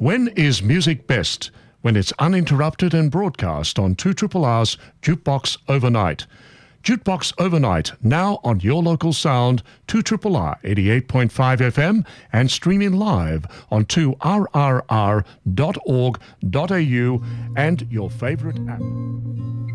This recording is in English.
When is music best? When it's uninterrupted and broadcast on 2RRR's Jukebox Overnight. Jukebox Overnight, now on your local sound, 2RRR 88.5 FM and streaming live on 2rrr.org.au and your favorite app.